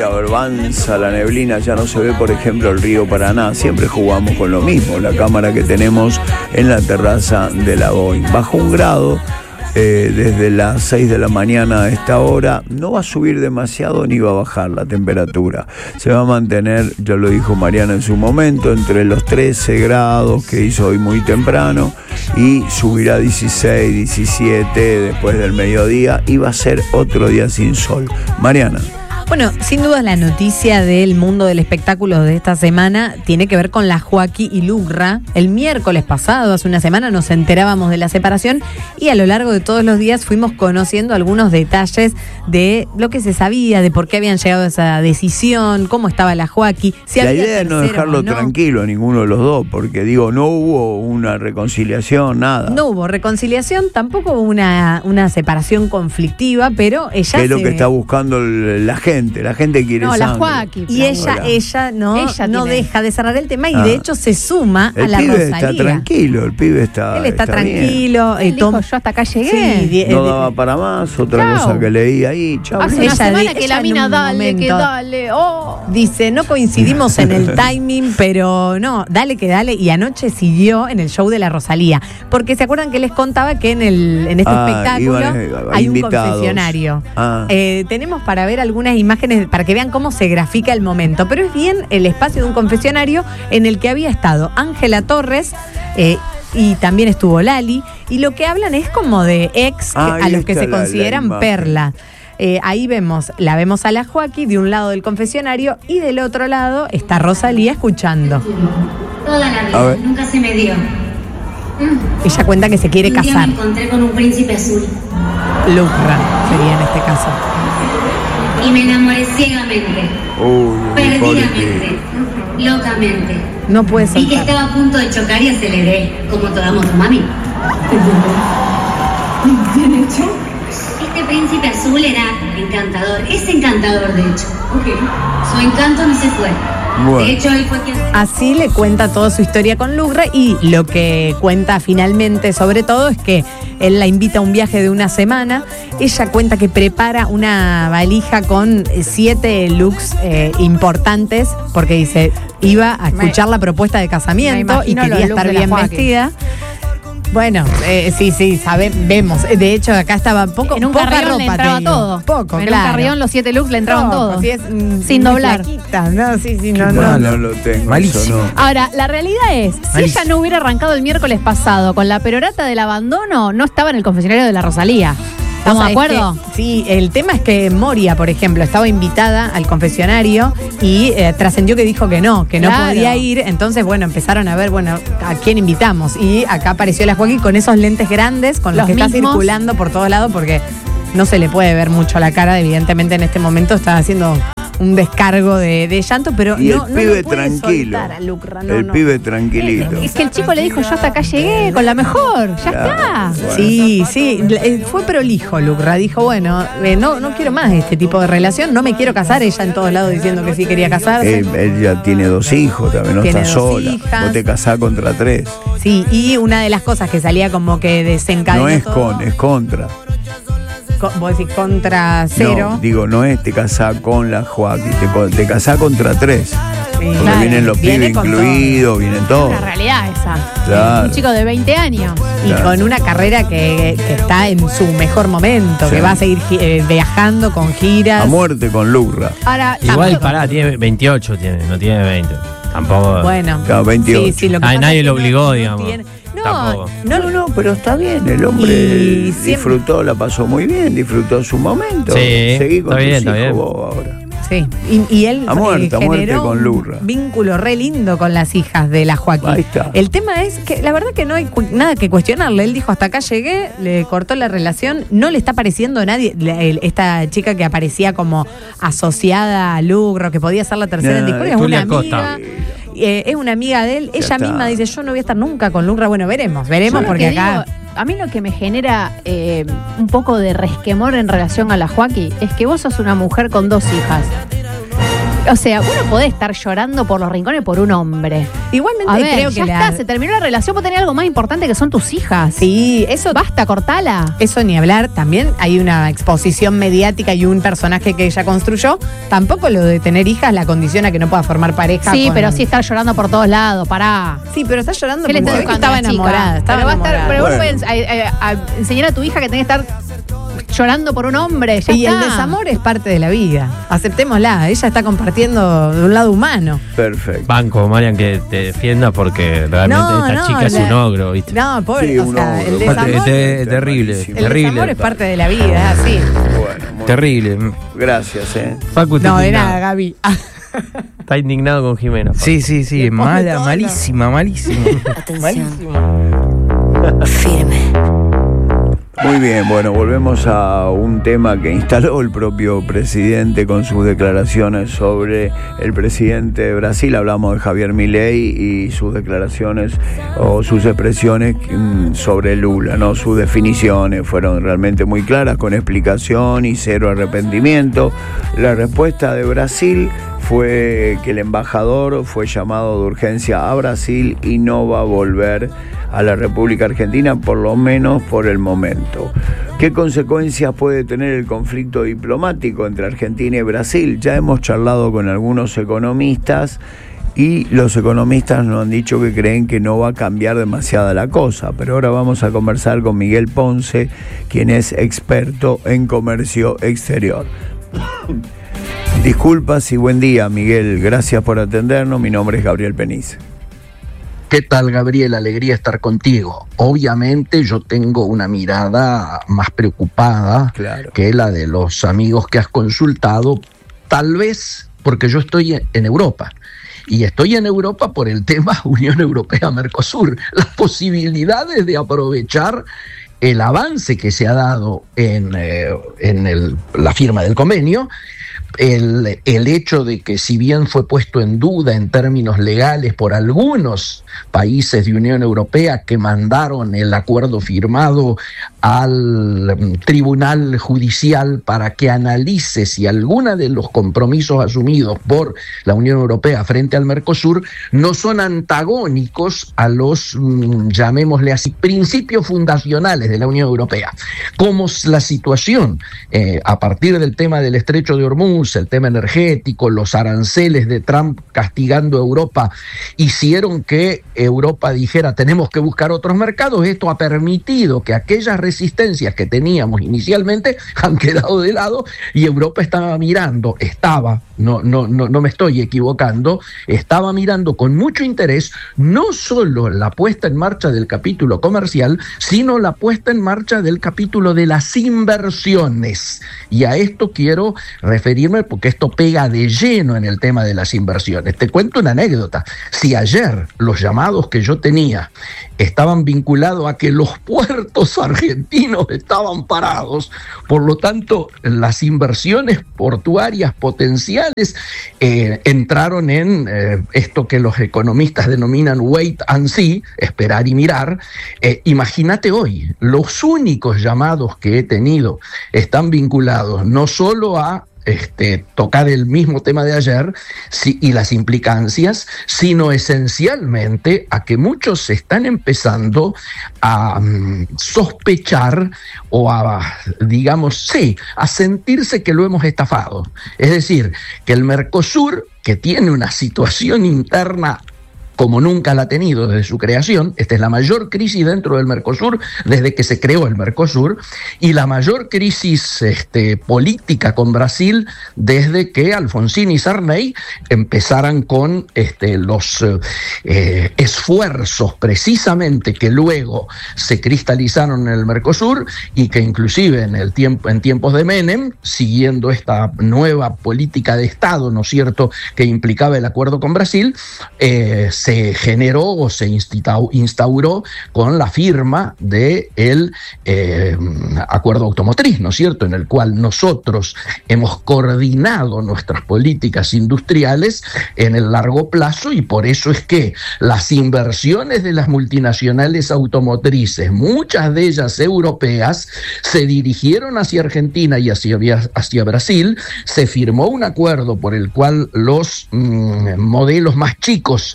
avanza la neblina, ya no se ve, por ejemplo, el río Paraná. Siempre jugamos con lo mismo, la cámara que tenemos en la terraza de la Boeing. Bajó 1 grado. Desde las 6 de la mañana a esta hora, no va a subir demasiado ni va a bajar la temperatura. Se va a mantener, ya lo dijo Mariana en su momento, entre los 13 grados que hizo hoy muy temprano y subirá a 16, 17 después del mediodía y va a ser otro día sin sol. Mariana. Bueno, sin duda la noticia del mundo del espectáculo de esta semana tiene que ver con la Joaquí y Lugra. El miércoles pasado, hace una semana, nos enterábamos de la separación y a lo largo de todos los días fuimos conociendo algunos detalles de lo que se sabía, de por qué habían llegado a esa decisión, cómo estaba la Joaquí. Si la idea es no dejarlo tranquilo a ninguno de los dos, porque no hubo una reconciliación, nada. No hubo reconciliación, tampoco hubo una separación conflictiva, pero ella ¿qué es lo que está buscando la gente? La gente quiere sangre. La Joaquí. Y ella no deja de cerrar el tema y de hecho se suma a la Rosalía. El pibe está tranquilo, Él está tranquilo. Él dijo, yo hasta acá llegué. Sí, no daba para más, otra cosa que leí ahí. Chau. Hace una semana que la mina dale. Dice, no coincidimos en el timing, pero no, dale que dale. Y anoche siguió en el show de la Rosalía. Porque se acuerdan que les contaba que en este espectáculo hay un confesionario. Tenemos para ver algunas imágenes para que vean cómo se grafica el momento, pero es bien el espacio de un confesionario en el que había estado Ángela Torres y también estuvo Lali, y lo que hablan es como de ex a los que se consideran perla. Ahí la vemos a la Joaquí de un lado del confesionario y del otro lado está Rosalía escuchando. Toda la vida, nunca se me dio. Ella cuenta que se quiere casar. Un día me encontré con un príncipe azul. Lugra sería en este caso. Y me enamoré ciegamente, perdidamente, locamente. No puede ser. Y que estaba a punto de chocar y aceleré, como toda motomami. ¿Bien hecho? Este príncipe azul era encantador, es encantador de hecho. Su encanto no se fue. Bueno. De hecho, él fue quien... Así le cuenta toda su historia con Lugra y lo que cuenta finalmente sobre todo es que él la invita a un viaje de 1 semana. Ella cuenta que prepara una valija con 7 looks importantes porque dice, iba a escuchar la propuesta de casamiento y quería estar bien vestida. Bueno, sí, vemos. De hecho, acá estaba poco. En un carrión le entraba todo. Poco, en un carrión los 7 looks le entraban todos. Sin doblar. No lo tengo. Malísimo. No. Ahora, la realidad es, si ella no hubiera arrancado el miércoles pasado con la perorata del abandono, no estaba en el confesionario de la Rosalía. ¿Estamos de acuerdo? Sí, el tema es que Moria, por ejemplo, estaba invitada al confesionario y trascendió que dijo que no podía ir. Entonces, empezaron a ver, ¿a quién invitamos? Y acá apareció la Joaquín con esos lentes grandes con los que está circulando por todos lados porque no se le puede ver mucho la cara. Evidentemente, en este momento está haciendo un descargo de llanto, pero y no el pibe lo puede tranquilo. A Lucra, pibe tranquilito. Es que el chico le dijo, yo hasta acá llegué con la mejor, ya está. Bueno. Sí, fue prolijo Lucra, dijo, no quiero más este tipo de relación, no me quiero casar, ella en todos lados diciendo que sí quería casarse. Él ya tiene 2 hijos, también no está sola. Hijas. Vos te casás contra 3. Sí, y una de las cosas que salía como que desencadenó No es todo, es contra. Vos decís contra 0. No, digo, no es te casás con la Joaquín, te casás contra 3. Porque claro, vienen los pibes incluidos, vienen todos. La realidad esa. Claro. Un chico de 20 años. Y con una carrera que está en su mejor momento, que va a seguir viajando con giras. A muerte con Lugra. Ahora, igual, tiene 28, no tiene 20. Tampoco. Bueno, claro, 28. Sí, lo que pasa nadie es lo que obligó, digamos. No, pero está bien, el hombre disfrutó, la pasó muy bien, disfrutó su momento. Sí, seguí con está tus bien. hijos vos ahora. Sí, y él a muerte generó con Lugra. Un vínculo re lindo con las hijas de la Joaquín. Ahí está. El tema es que la verdad que no hay nada que cuestionarle. Él dijo, hasta acá llegué, le cortó la relación, no le está pareciendo a nadie. Esta chica que aparecía como asociada a Lugra, que podía ser la tercera en discordia, es una amiga. Es una amiga de él. Ella misma dice, yo no voy a estar nunca con Lugra. Bueno, veremos, porque acá... A mí lo que me genera un poco de resquemor en relación a la Joaquí es que vos sos una mujer con 2 hijas. O sea, uno puede estar llorando por los rincones por un hombre. Igualmente creo que ya está, se terminó la relación, vos tenés algo más importante que son tus hijas. Sí, eso... Basta, cortala. Eso ni hablar. También hay una exposición mediática y un personaje que ella construyó. Tampoco lo de tener hijas la condiciona que no pueda formar pareja. Sí, pero sí estar llorando por todos lados, pará. Sí, pero está llorando porque estaba enamorada. Pero vos puedes enseñar a tu hija que tenés que estar llorando por un hombre. Ya y está. El desamor es parte de la vida. Aceptémosla. Ella está compartiendo de un lado humano. Perfecto. Banco, Marian, que te defienda porque realmente esta chica es un ogro, ¿viste? No, pobre. Sí, o sea, el desamor. Terrible. El desamor es parte de la vida, es así. Bueno, terrible. Gracias, Facu, no, de nada, Gaby. Está indignado con Jimena. Facu. Sí. Malísima. Firme. Muy bien, bueno, volvemos a un tema que instaló el propio presidente con sus declaraciones sobre el presidente de Brasil. Hablamos de Javier Milei y sus declaraciones o sus expresiones sobre Lula, ¿no? Sus definiciones fueron realmente muy claras, con explicación y cero arrepentimiento. La respuesta de Brasil fue que el embajador fue llamado de urgencia a Brasil y no va a volver a la República Argentina, por lo menos por el momento. ¿Qué consecuencias puede tener el conflicto diplomático entre Argentina y Brasil? Ya hemos charlado con algunos economistas y los economistas nos han dicho que creen que no va a cambiar demasiada la cosa, pero ahora vamos a conversar con Miguel Ponce, quien es experto en comercio exterior. Disculpas y buen día, Miguel. Gracias por atendernos. Mi nombre es Gabriel Penice. ¿Qué tal, Gabriel? Alegría estar contigo. Obviamente yo tengo una mirada más preocupada que la de los amigos que has consultado, tal vez porque yo estoy en Europa. Y estoy en Europa por el tema Unión Europea-Mercosur. Las posibilidades de aprovechar el avance que se ha dado en la firma del convenio, el hecho de que, si bien fue puesto en duda en términos legales por algunos países de Unión Europea que mandaron el acuerdo firmado al Tribunal Judicial para que analice si alguna de los compromisos asumidos por la Unión Europea frente al Mercosur no son antagónicos a los, llamémosle así, principios fundacionales de la Unión Europea. Como la situación a partir del tema del Estrecho de Hormuz, el tema energético, los aranceles de Trump castigando a Europa, hicieron que Europa dijera tenemos que buscar otros mercados. Esto ha permitido que aquellas resistencias que teníamos inicialmente han quedado de lado y Europa no me estoy equivocando, estaba mirando con mucho interés no solo la puesta en marcha del capítulo comercial, sino la puesta en marcha del capítulo de las inversiones. Y a esto quiero referirme porque esto pega de lleno en el tema de las inversiones. Te cuento una anécdota. Si ayer los llamados que yo tenía estaban vinculados a que los puertos argentinos estaban parados, por lo tanto las inversiones portuarias potenciales entraron en esto que los economistas denominan wait and see, esperar y mirar. Imagínate hoy, los únicos llamados que he tenido están vinculados no solo a tocar el mismo tema de ayer y las implicancias, sino esencialmente a que muchos están empezando a sospechar o a sentirse que lo hemos estafado. Es decir, que el Mercosur, que tiene una situación interna como nunca la ha tenido desde su creación, esta es la mayor crisis dentro del Mercosur desde que se creó el Mercosur, y la mayor crisis política con Brasil desde que Alfonsín y Sarney empezaran con los esfuerzos precisamente que luego se cristalizaron en el Mercosur y que inclusive en tiempos de Menem, siguiendo esta nueva política de Estado, ¿no es cierto?, que implicaba el acuerdo con Brasil, se se generó o se instauró con la firma del acuerdo automotriz, ¿no es cierto?, en el cual nosotros hemos coordinado nuestras políticas industriales en el largo plazo, y por eso es que las inversiones de las multinacionales automotrices, muchas de ellas europeas, se dirigieron hacia Argentina y hacia Brasil. Se firmó un acuerdo por el cual los modelos más chicos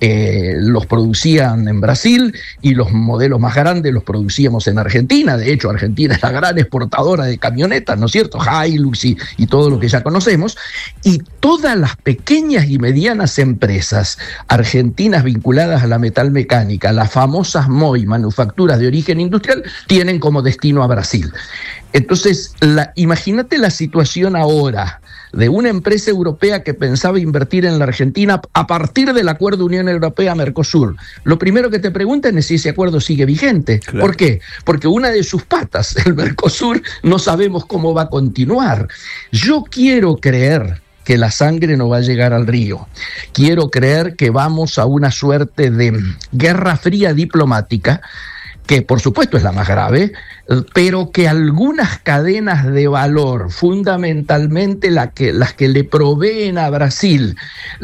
los producían en Brasil y los modelos más grandes los producíamos en Argentina. De hecho, Argentina es la gran exportadora de camionetas, ¿no es cierto?, Hilux y todo lo que ya conocemos, y todas las pequeñas y medianas empresas argentinas vinculadas a la metalmecánica, las famosas MOI, manufacturas de origen industrial, tienen como destino a Brasil. Entonces, imagínate la situación ahora de una empresa europea que pensaba invertir en la Argentina a partir del acuerdo Unión Europea-Mercosur. Lo primero que te preguntan es si ese acuerdo sigue vigente. Claro. ¿Por qué? Porque una de sus patas, el Mercosur, no sabemos cómo va a continuar. Yo quiero creer que la sangre no va a llegar al río. Quiero creer que vamos a una suerte de guerra fría diplomática, que por supuesto es la más grave, pero que algunas cadenas de valor, fundamentalmente las que le proveen a Brasil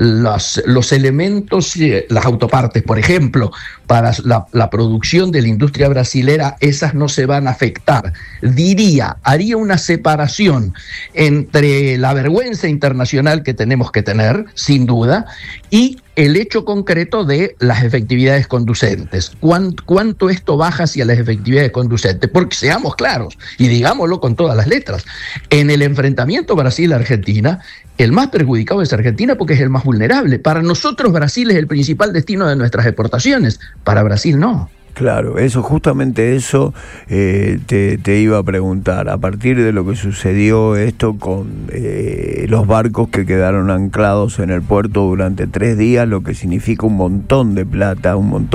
los elementos, las autopartes, por ejemplo, para la producción de la industria brasilera, esas no se van a afectar. Haría una separación entre la vergüenza internacional que tenemos que tener, sin duda, y el hecho concreto de las efectividades conducentes. ¿Cuánto esto baja hacia las efectividades conducentes? Porque seamos claros, y digámoslo con todas las letras, en el enfrentamiento Brasil-Argentina, el más perjudicado es Argentina porque es el más vulnerable. Para nosotros Brasil es el principal destino de nuestras exportaciones, para Brasil no. Claro, justamente eso te iba a preguntar. A partir de lo que sucedió esto con los barcos que quedaron anclados en el puerto durante 3 días, lo que significa un montón de plata.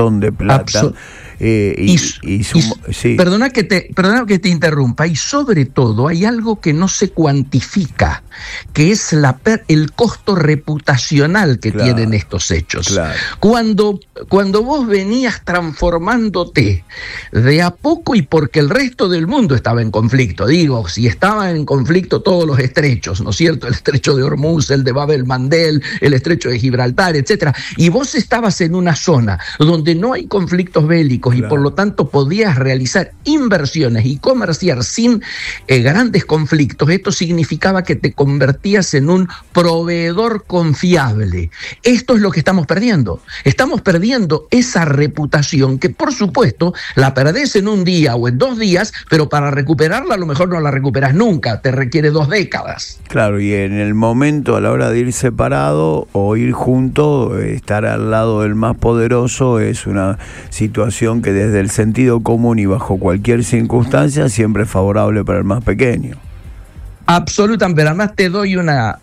Sí. Perdona que te interrumpa, y sobre todo hay algo que no se cuantifica, que es el costo reputacional que tienen estos hechos. Claro. Cuando vos venías transformándote de a poco, y porque el resto del mundo estaba en conflicto, digo, si estaban en conflicto todos los estrechos, ¿no es cierto?, el estrecho de Hormuz, el de Bab el-Mandeb, el estrecho de Gibraltar, etcétera, y vos estabas en una zona donde no hay conflictos bélicos, y por lo tanto podías realizar inversiones y comerciar sin grandes conflictos. Esto significaba que te convertías en un proveedor confiable. Esto es lo que estamos perdiendo. Estamos perdiendo esa reputación que, por supuesto, la perdés en un día o en 2 días, pero para recuperarla a lo mejor no la recuperas nunca, te requiere 2 décadas. Claro, y en el momento, a la hora de ir separado o ir junto, estar al lado del más poderoso es una situación que desde el sentido común y bajo cualquier circunstancia siempre es favorable para el más pequeño. Absolutamente, pero además te doy una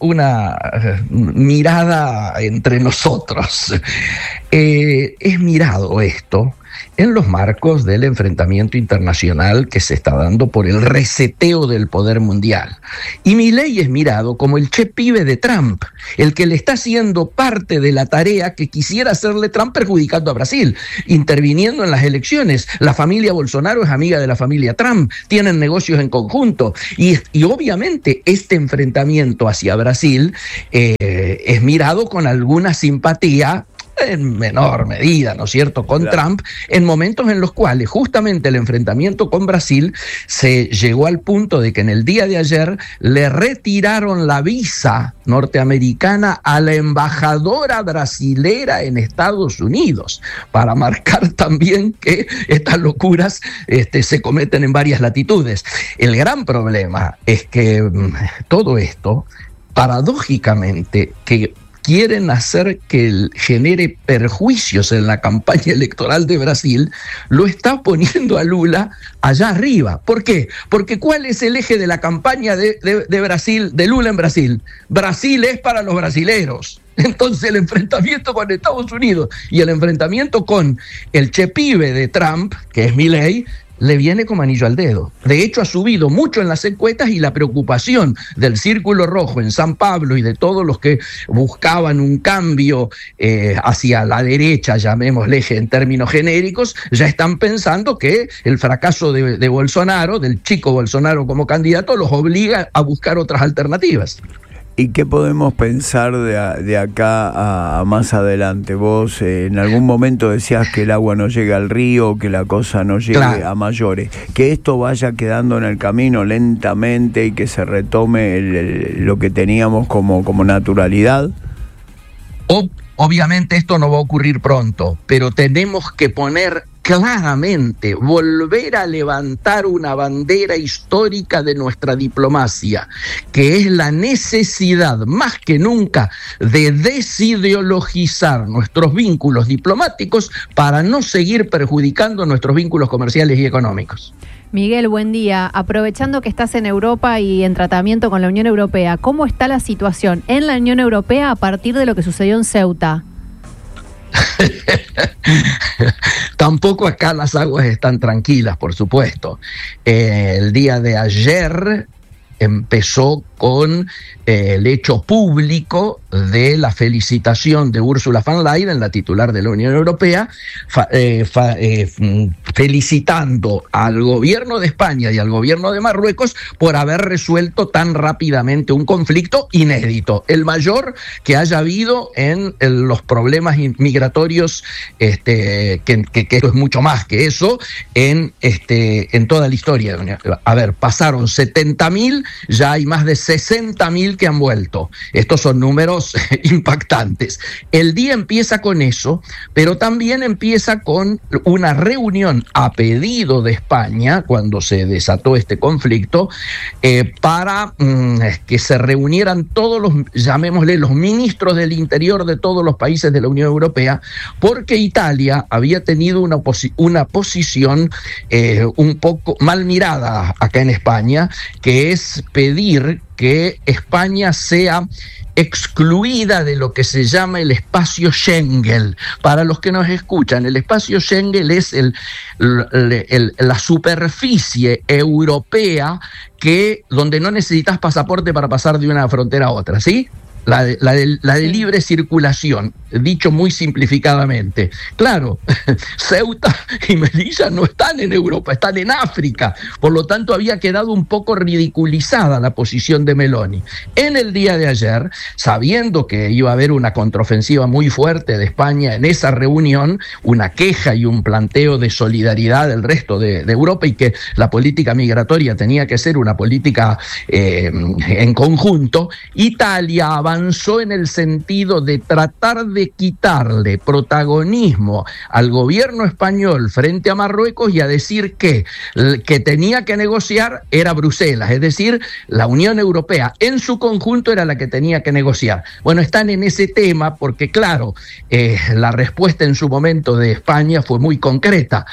mirada entre nosotros. Es mirado esto en los marcos del enfrentamiento internacional que se está dando por el reseteo del poder mundial. Y Milei es mirado como el che pibe de Trump, el que le está haciendo parte de la tarea que quisiera hacerle Trump, perjudicando a Brasil, interviniendo en las elecciones. La familia Bolsonaro es amiga de la familia Trump, tienen negocios en conjunto, y obviamente este enfrentamiento hacia Brasil es mirado con alguna simpatía, en menor medida, ¿no es cierto?, con Trump, en momentos en los cuales justamente el enfrentamiento con Brasil se llegó al punto de que en el día de ayer le retiraron la visa norteamericana a la embajadora brasilera en Estados Unidos, para marcar también que estas locuras se cometen en varias latitudes. El gran problema es que todo esto, paradójicamente, que quieren hacer que genere perjuicios en la campaña electoral de Brasil, lo está poniendo a Lula allá arriba. ¿Por qué? Porque ¿cuál es el eje de la campaña de Brasil, de Lula en Brasil? Brasil es para los brasileros. Entonces el enfrentamiento con Estados Unidos y el enfrentamiento con el che pibe de Trump, que es Milei, le viene como anillo al dedo. De hecho, ha subido mucho en las encuestas y la preocupación del Círculo Rojo en San Pablo y de todos los que buscaban un cambio hacia la derecha, llamémosle en términos genéricos, ya están pensando que el fracaso de Bolsonaro, del chico Bolsonaro como candidato, los obliga a buscar otras alternativas. ¿Y qué podemos pensar de acá a más adelante? Vos en algún momento decías que el agua no llega al río, que la cosa no llegue a mayores. Que esto vaya quedando en el camino lentamente y que se retome lo que teníamos como naturalidad. Obviamente esto no va a ocurrir pronto, pero tenemos que poner claramente, volver a levantar una bandera histórica de nuestra diplomacia, que es la necesidad más que nunca de desideologizar nuestros vínculos diplomáticos para no seguir perjudicando nuestros vínculos comerciales y económicos. Miguel, buen día. Aprovechando que estás en Europa y en tratamiento con la Unión Europea, ¿cómo está la situación en la Unión Europea a partir de lo que sucedió en Ceuta? Tampoco acá las aguas están tranquilas, por supuesto. El día de ayer empezó con el hecho público de la felicitación de Ursula von der Leyen, la titular de la Unión Europea, felicitando al gobierno de España y al gobierno de Marruecos por haber resuelto tan rápidamente un conflicto inédito, el mayor que haya habido en los problemas migratorios, que esto es mucho más que eso, en toda la historia. A ver, pasaron 70.000, ya hay más de 60.000 que han vuelto. Estos son números impactantes. El día empieza con eso, pero también empieza con una reunión a pedido de España, cuando se desató este conflicto, para que se reunieran todos los, llamémosle, los ministros del interior de todos los países de la Unión Europea, porque Italia había tenido una posición un poco mal mirada acá en España, que es pedir que España sea excluida de lo que se llama el espacio Schengen. Para los que nos escuchan, el espacio Schengen es la superficie europea donde no necesitas pasaporte para pasar de una frontera a otra, ¿sí? La de libre circulación, dicho muy simplificadamente. Claro, Ceuta y Melilla no están en Europa, están en África. Por lo tanto, había quedado un poco ridiculizada la posición de Meloni. En el día de ayer, sabiendo que iba a haber una contraofensiva muy fuerte de España en esa reunión, una queja y un planteo de solidaridad del resto de Europa, y que la política migratoria tenía que ser una política en conjunto, Italia avanzó en el sentido de tratar de quitarle protagonismo al gobierno español frente a Marruecos y a decir que el que tenía que negociar era Bruselas, es decir, la Unión Europea en su conjunto era la que tenía que negociar. Bueno, están en ese tema porque, claro, la respuesta en su momento de España fue muy concreta.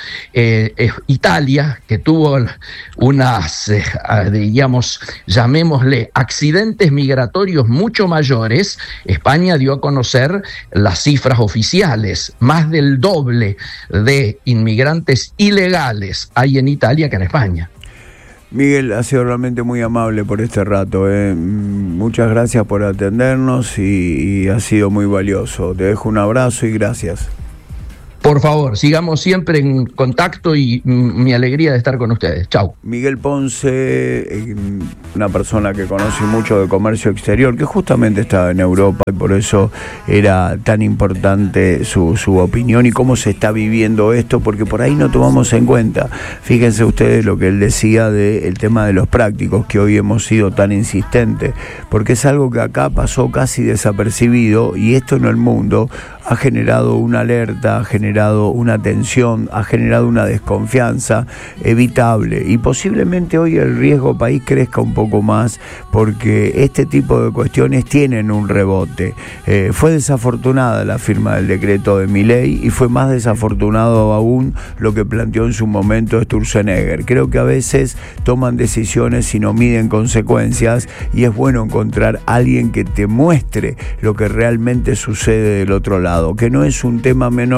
Italia, que tuvo unas, digamos, llamémosle, accidentes migratorios mucho mayores, España dio a conocer las cifras oficiales. Más del doble de inmigrantes ilegales hay en Italia que en España. Miguel, ha sido realmente muy amable por este rato. Muchas gracias por atendernos y ha sido muy valioso. Te dejo un abrazo y gracias. Por favor, sigamos siempre en contacto y mi alegría de estar con ustedes. Chau. Miguel Ponce, una persona que conoce mucho de comercio exterior, que justamente estaba en Europa y por eso era tan importante su opinión y cómo se está viviendo esto, porque por ahí no tomamos en cuenta. Fíjense ustedes lo que él decía del tema de los prácticos, que hoy hemos sido tan insistentes, porque es algo que acá pasó casi desapercibido y esto en el mundo ha generado una alerta, ha generado una tensión, ha generado una desconfianza evitable y posiblemente hoy el riesgo país crezca un poco más porque este tipo de cuestiones tienen un rebote. Fue desafortunada la firma del decreto de Milei y fue más desafortunado aún lo que planteó en su momento Sturzenegger. Creo que a veces toman decisiones y no miden consecuencias y es bueno encontrar a alguien que te muestre lo que realmente sucede del otro lado, que no es un tema menor porque nosotros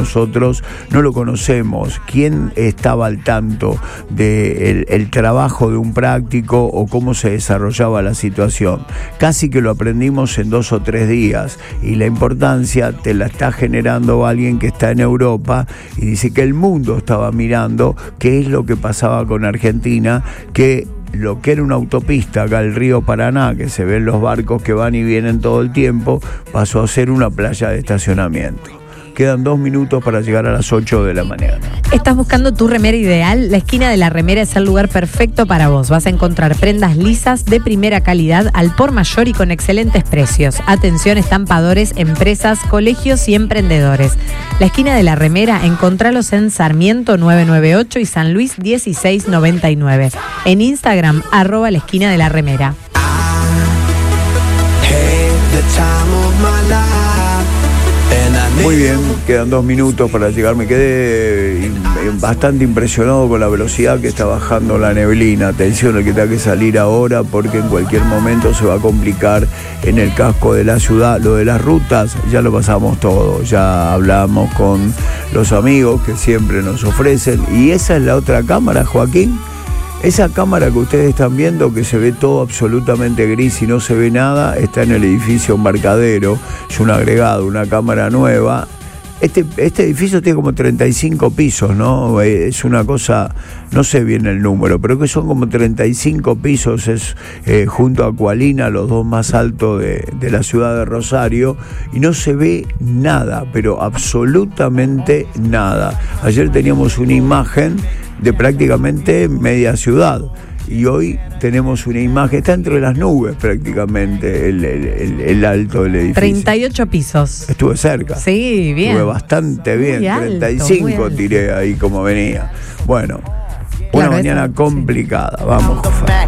nosotros no lo conocemos. ¿Quién estaba al tanto del trabajo de un práctico o cómo se desarrollaba la situación? Casi que lo aprendimos en 2 o 3 días, y la importancia te la está generando alguien que está en Europa y dice que el mundo estaba mirando qué es lo que pasaba con Argentina, que lo que era una autopista acá el río Paraná, que se ven los barcos que van y vienen todo el tiempo, pasó a ser una playa de estacionamiento. Quedan 2 minutos para llegar a las 8 de la mañana. ¿Estás buscando tu remera ideal? La Esquina de la Remera es el lugar perfecto para vos. Vas a encontrar prendas lisas de primera calidad al por mayor y con excelentes precios. Atención, estampadores, empresas, colegios y emprendedores. La Esquina de la Remera, encontralos en Sarmiento 998 y San Luis 1699. En Instagram, @la Esquina de la Remera. Muy bien, quedan 2 minutos para llegar. Me quedé bastante impresionado con la velocidad que está bajando la neblina. Atención, el que tenga que salir ahora, porque en cualquier momento se va a complicar en el casco de la ciudad. Lo de las rutas ya lo pasamos todo, ya hablamos con los amigos que siempre nos ofrecen. Y esa es la otra cámara, Joaquín. Esa cámara que ustedes están viendo, que se ve todo absolutamente gris y no se ve nada, está en el edificio Embarcadero. Es un agregado, una cámara nueva. Este edificio tiene como 35 pisos, ¿no? Es una cosa, no sé bien el número, pero que son como 35 pisos. Es junto a Cualina, los 2 más altos de la ciudad de Rosario, y no se ve nada, pero absolutamente nada. Ayer teníamos una imagen de prácticamente media ciudad, y hoy tenemos una imagen, está entre las nubes prácticamente el alto del edificio. 38 pisos. Estuve cerca. Sí, bien. Estuve bastante bien, muy alto, 35 muy tiré ahí como venía. Bueno, una mañana complicada. Vamos, Jofa.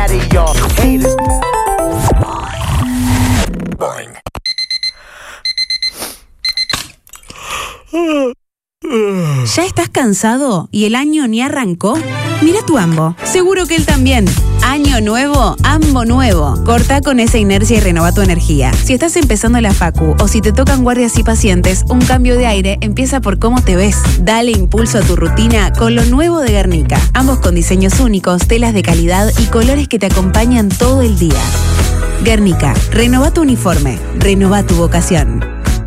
¿Ya estás cansado y el año ni arrancó? Mira tu Ambo, seguro que él también. Año nuevo, Ambo nuevo. Corta con esa inercia y renova tu energía. Si estás empezando la facu o si te tocan guardias y pacientes, un cambio de aire empieza por cómo te ves. Dale impulso a tu rutina con lo nuevo de Guernica. Ambos con diseños únicos, telas de calidad y colores que te acompañan todo el día. Guernica, renova tu uniforme, renova tu vocación.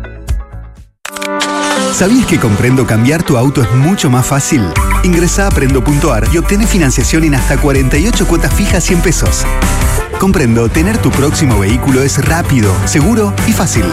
¿Sabías que con Prendo cambiar tu auto es mucho más fácil? Ingresá a Prendo.ar y obtén financiación en hasta 48 cuotas fijas 100 pesos. Con Prendo, tener tu próximo vehículo es rápido, seguro y fácil.